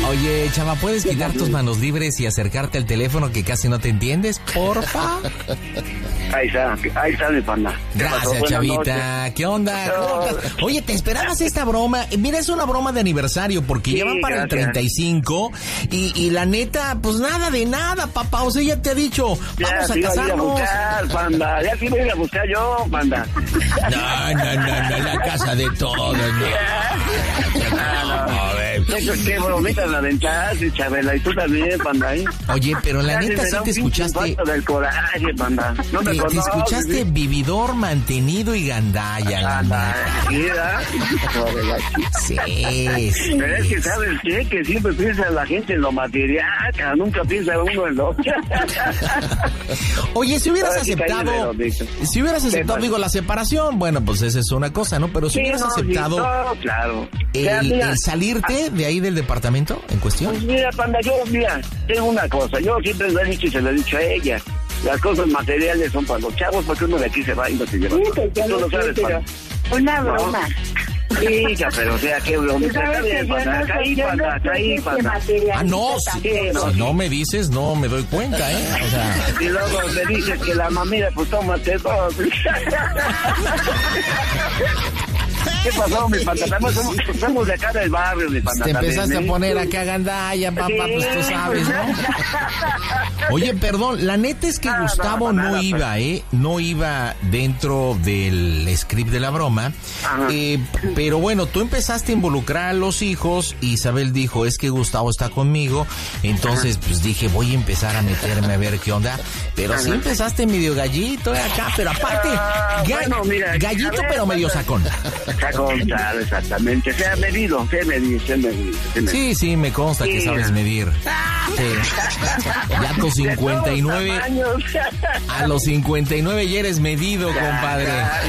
Oye, chava, ¿puedes quitar tus manos libres y acercarte al teléfono que casi no te entiendes, porfa? Ahí está mi panda. Gracias, chavita. ¿Qué onda? Oye, ¿te esperabas esta broma? Mira, es una broma de aniversario porque ya van para el 35 y la neta, pues nada de nada, papá. O sea, ya te ha dicho, vamos a casarnos. Ya te iba a ir a buscar, panda. Ya te iba a ir a buscar yo, panda. No, la casa de todos, no. Qué bromitas la aventaste, Chabela, y tú también, panda. Oye, pero la neta sí te escuchaste. Del coraje, panda. No me te escuchaste vividor, mantenido y gandalla, la neta. Sí. Pero es que, ¿sabes qué? Que siempre piensa la gente en lo material, nunca piensa uno en lo... Oye, si hubieras aceptado, digo, la separación, bueno, pues esa es una cosa, ¿no? Pero si hubieras aceptado claro. el salirte de ahí del departamento en cuestión. Pues mira, panda, tengo una cosa, yo siempre lo he dicho y se lo he dicho a ella. Las cosas materiales son para los chavos, porque uno de aquí se va y no se lleva. Sí, tú lo sabes, pero una broma. Hija, pero o sea, qué broma. Caí, panda. No, si no me dices, no me doy cuenta, ¿eh? O sea... Y luego me dices que la mamita, pues tómate todo. ¿Qué pasó, mi panda? Somos de acá del barrio, mi panda. Te empezaste a poner acá gandalla, papá, pues tú sabes, ¿no? Oye, perdón, la neta es que Gustavo no iba, no iba dentro del script de la broma. Pero bueno, tú empezaste a involucrar a los hijos. Isabel dijo, es que Gustavo está conmigo. Entonces, pues dije, voy a empezar a meterme a ver qué onda. Pero sí empezaste medio gallito acá, pero aparte, gallito, pero medio sacón. Sacón, claro, exactamente. Se ha medido. Sí, me consta que sabes medir. Sí. Ya a tus 59, a los 59 ya eres medido, compadre.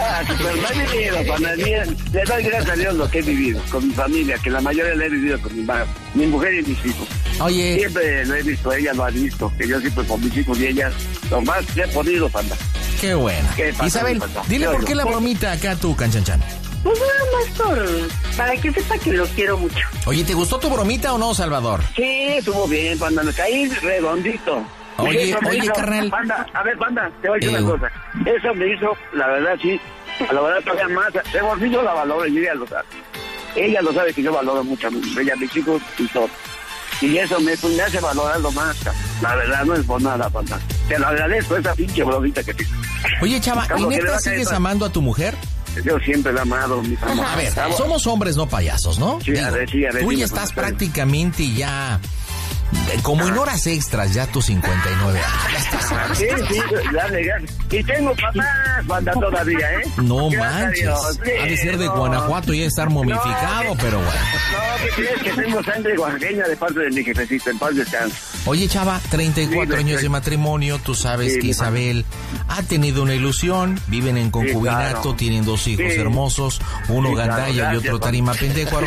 Le doy gracias a Dios lo que he vivido con mi familia, que la mayoría lo he vivido con mi mujer y mis hijos. Oye, siempre lo he visto, ella lo ha visto, que yo siempre con mis hijos y ellas, lo más que he podido, panda. Qué bueno. Isabel, dile por qué la bromita acá tú, Canchanchan. Pues nada más para que sepa que lo quiero mucho. Oye, ¿te gustó tu bromita o no, Salvador? Sí, estuvo bien, panda, me caí redondito. Oye, carnal. Panda, a ver, panda, te voy a decir una cosa. Eso me hizo, la verdad, sí, la verdad todavía más. De por sí yo la valoro y ella lo sabe. Ella lo sabe que yo valoro mucho a ella, mis chicos y todo. Y eso me hace valorarlo más. La verdad, no es por nada, panda. Te lo agradezco, esa pinche bromita que te hizo. Oye, chava, ¿y neta sigues amando a tu mujer? Yo siempre la he amado, mi amor. A ver, somos hombres, no payasos, ¿no? Sí, a ver. Tú ya estás prácticamente ya... Como en horas extras, ya tus 59 años. Sí, dale. Y tengo papás, todavía, ¿eh? No manches. Ha de ser de Guanajuato y estar momificado, pero bueno. No, ¿qué crees? Que tengo sangre oaxaqueña de parte de mi jefecito, en paz descanso. Oye, chava, 34 años de matrimonio, tú sabes que Isabel ha tenido una ilusión, viven en concubinato, tienen 2 hijos hermosos, uno gandalla y otro tarima pendecuaro.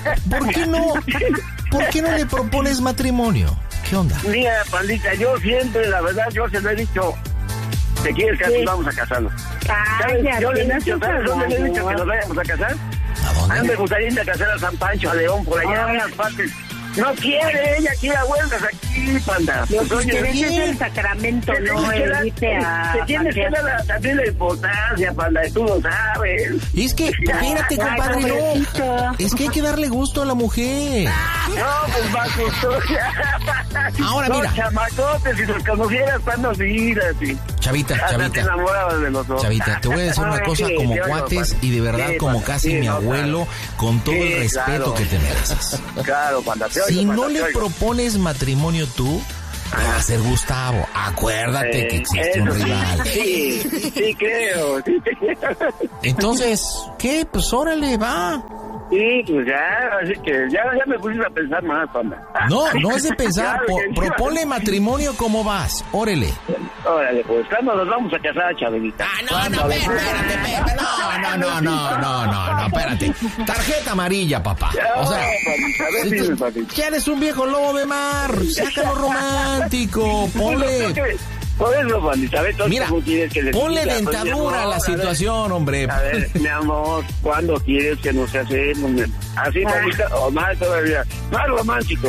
¿Por qué no le propones matrimonio? ¿Qué onda? Mira, pandita, yo siempre, la verdad, yo se lo he dicho. ¿Te quieres casar? Vamos a casarnos. Yo le he dicho, ¿sabes dónde le he dicho que nos vayamos a casar? ¿A dónde? A mí me gustaría ir a casar a San Pancho, a León, por allá, en las partes. No quiere, ella quiere a vueltas aquí, panda. Pues que es el sacramento, no irte a... Te tienes que dar también la importancia, panda, tú lo sabes. Y es que, espérate, compadre, no. Es que hay que darle gusto a la mujer. No, pues va gusto. Ahora, mira. No, chamacotes, si los conocieras, cuando miras, sí. Chavita. Te enamorabas de los dos. Chavita, te voy a decir una cosa como cuates y de verdad como casi mi abuelo, con todo el respeto que te mereces. Claro, panda. Si no le propones matrimonio tú, va a ser Gustavo. Acuérdate que existe un rival. Sí, creo. Entonces, ¿qué? Pues órale, va. Sí, pues ya, así que ya me pusiste a pensar más, panda. No es de pensar. Proponle matrimonio, ¿cómo vas? Órale. Órale, pues, ¿cuándo nos vamos a casar, Chabelita? No, espérate, Pepe. No, espérate. Tarjeta amarilla, papá. O sea, ya eres un viejo lobo de mar. Sácalo romántico. Ponle... Por eso, bandita, mira, ponle dentadura a la situación, hombre. A ver, mi amor, ¿cuándo quieres que nos casemos? Así, bandita, o más todavía. Más romántico.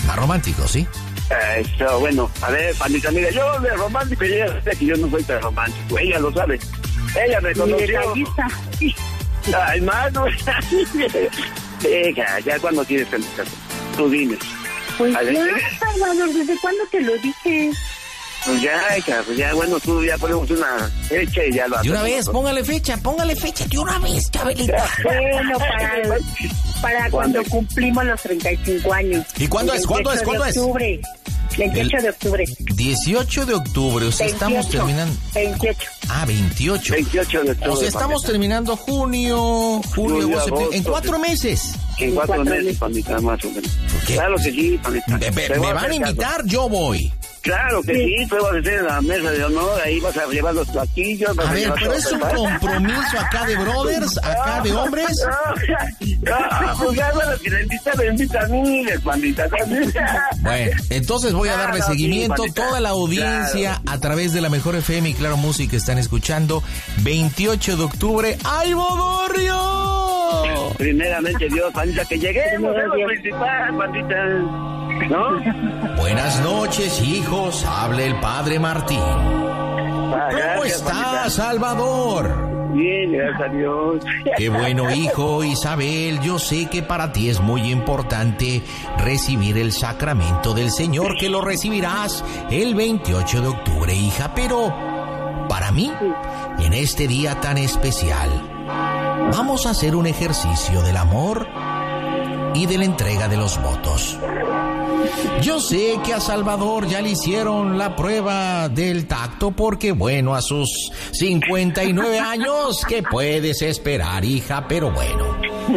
Más romántico, ¿sí? Eso, bueno, a ver, pandita, mira, yo de romántico, ella sé que yo no soy tan romántico, ella lo sabe. Ella me conoció. Ay, mano. Deja, ya cuando quieres empezar, tú dime. Pues ya, Salvador, ¿desde cuándo te lo dije? Pues ya, hija, pues ya, bueno, tú ya ponemos una fecha y ya lo hacemos. De una vez, póngale fecha, de una vez, Chabelita. Bueno, para cuando cumplimos los 35 años. ¿Y cuándo es? ¿Cuándo es? 28 de octubre. 18 de octubre, o sea, 28, estamos terminando... 28. Ah, 28. 28 de octubre. O sea, estamos terminando junio, julio, agosto, en 4 meses. En 4 meses, pandita, más o menos. Claro que sí, pandita. ¿Me van a invitar? Yo voy. Claro que sí, tú vas a estar en la mesa de honor, ahí vas a llevar los platillos. A ver, pero es un compromiso acá de brothers, acá de hombres. Pues ya, bueno, si le invita a mí, pandita. Bueno, entonces voy a darle seguimiento. Sí, toda la audiencia a través de la Mejor FM y Claro Música están escuchando. 28 de octubre, ¡ay, Bodorrio! Primeramente Dios, pandita, que lleguemos a lo principal, pandita. ¿No? Buenas noches, hijos. Hable el padre Martín. ¿Cómo está, Salvador? Bien, gracias a Dios. Qué bueno, hijo. Isabel, yo sé que para ti es muy importante recibir el sacramento del Señor, que lo recibirás el 28 de octubre, hija. Pero para mí, en este día tan especial, vamos a hacer un ejercicio del amor y de la entrega de los votos. Yo sé que a Salvador ya le hicieron la prueba del tacto porque, bueno, a sus 59 años, ¿qué puedes esperar, hija? Pero bueno.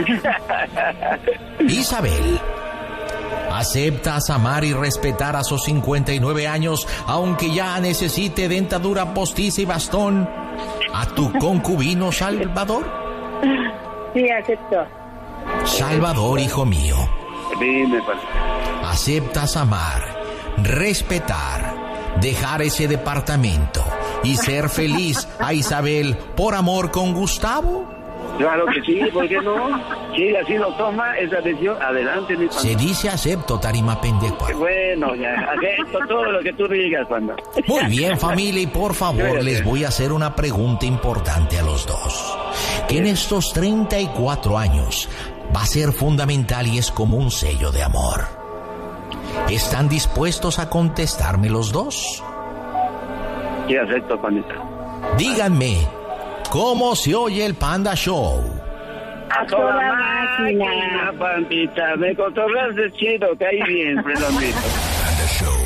Isabel, ¿aceptas amar y respetar a sus 59 años, aunque ya necesite dentadura postiza y bastón, a tu concubino Salvador? Sí, acepto. Salvador, hijo mío. Dime, ¿aceptas amar, respetar, dejar ese departamento y ser feliz a Isabel por amor con Gustavo? Claro que sí, ¿por qué no? Si así lo toma, esa decisión, adelante, mi Se dice acepto, tarima pendejo. Bueno, ya, acepto todo lo que tú digas, Panda. Muy bien, familia, y por favor, les voy a hacer una pregunta importante a los dos. Que en estos 34 años va a ser fundamental y es como un sello de amor. ¿Están dispuestos a contestarme los dos? Sí, acepto, Pandita. Díganme, ¿cómo se oye el Panda Show? A toda máquina, Pandita. Me cotorreas de chido, caí bien, redondito. Panda Show.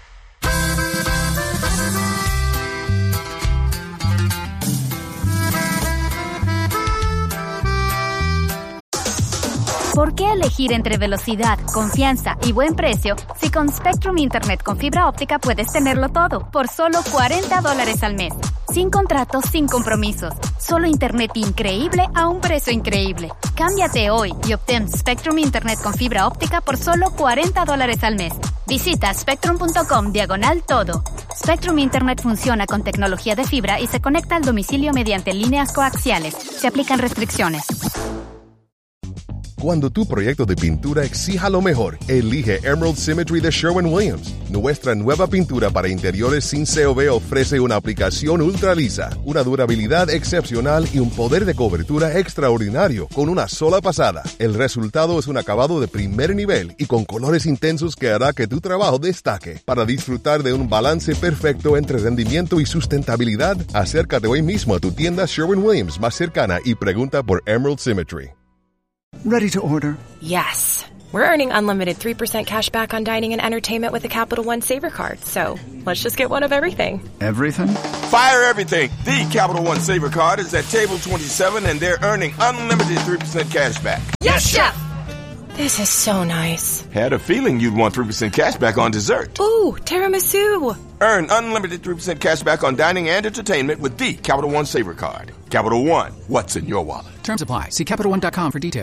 ¿Por qué elegir entre velocidad, confianza y buen precio si con Spectrum Internet con fibra óptica puedes tenerlo todo por solo $40 al mes? Sin contratos, sin compromisos. Solo Internet increíble a un precio increíble. Cámbiate hoy y obtén Spectrum Internet con fibra óptica por solo $40 al mes. Visita spectrum.com/todo. Spectrum Internet funciona con tecnología de fibra y se conecta al domicilio mediante líneas coaxiales. Se aplican restricciones. Cuando tu proyecto de pintura exija lo mejor, elige Emerald Symmetry de Sherwin-Williams. Nuestra nueva pintura para interiores sin COV ofrece una aplicación ultra lisa, una durabilidad excepcional y un poder de cobertura extraordinario con una sola pasada. El resultado es un acabado de primer nivel y con colores intensos que hará que tu trabajo destaque. Para disfrutar de un balance perfecto entre rendimiento y sustentabilidad, acércate hoy mismo a tu tienda Sherwin-Williams más cercana y pregunta por Emerald Symmetry. Ready to order? Yes. We're earning unlimited 3% cash back on dining and entertainment with a Capital One Saver card. So let's just get one of everything. Everything? Fire everything. The Capital One Saver card is at table 27 and they're earning unlimited 3% cash back. Yes, Chef! This is so nice. Had a feeling you'd want 3% cash back on dessert. Ooh, tiramisu. Earn unlimited 3% cash back on dining and entertainment with the Capital One Saver card. Capital One, what's in your wallet? Terms apply. See CapitalOne.com for details.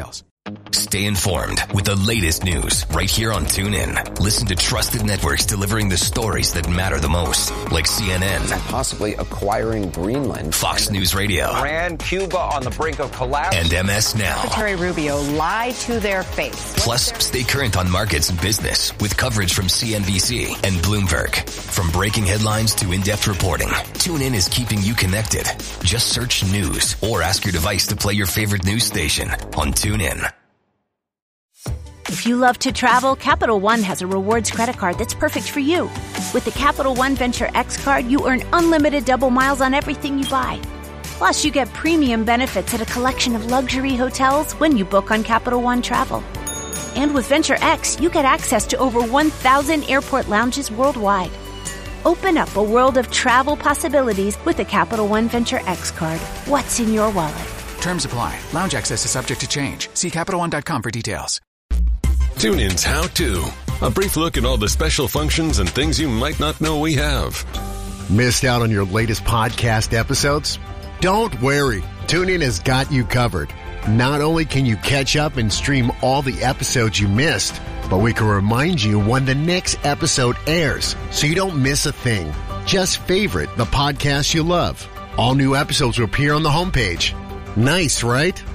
Stay informed with the latest news right here on TuneIn. Listen to trusted networks delivering the stories that matter the most, like CNN. Possibly acquiring Greenland. Fox News Radio. Iran, Cuba on the brink of collapse. And MS Now. Secretary Rubio lied to their face. Plus, stay current on markets and business with coverage from CNBC and Bloomberg. From breaking headlines to in-depth reporting, TuneIn is keeping you connected. Just search news or ask your device to play your favorite news station on TuneIn. If you love to travel, Capital One has a rewards credit card that's perfect for you. With the Capital One Venture X card, you earn unlimited double miles on everything you buy. Plus, you get premium benefits at a collection of luxury hotels when you book on Capital One Travel. And with Venture X, you get access to over 1,000 airport lounges worldwide. Open up a world of travel possibilities with the Capital One Venture X card. What's in your wallet? Terms apply. Lounge access is subject to change. See CapitalOne.com for details. TuneIn's How To. A brief look at all the special functions and things you might not know we have. Missed out on your latest podcast episodes? Don't worry. TuneIn has got you covered. Not only can you catch up and stream all the episodes you missed, but we can remind you when the next episode airs so you don't miss a thing. Just favorite the podcast you love. All new episodes will appear on the homepage. Nice, right?